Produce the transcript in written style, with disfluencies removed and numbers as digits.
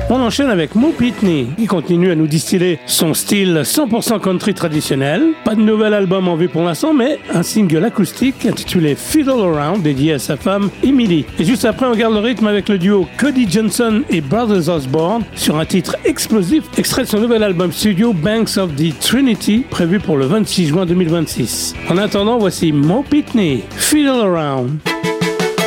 On enchaîne avec Mo Pitney, qui continue à nous distiller son style 100% country traditionnel. Pas de nouvel album en vue pour l'instant, mais un single acoustique intitulé Fiddle Around, dédié à sa femme Emily. Et juste après, on garde le rythme avec le duo Cody Johnson et Brothers Osborne sur un titre explosif, extrait de son nouvel album studio Banks of the Trinity, prévu pour le 26 juin 2026. En attendant, voici Mo Pitney, Fiddle Around.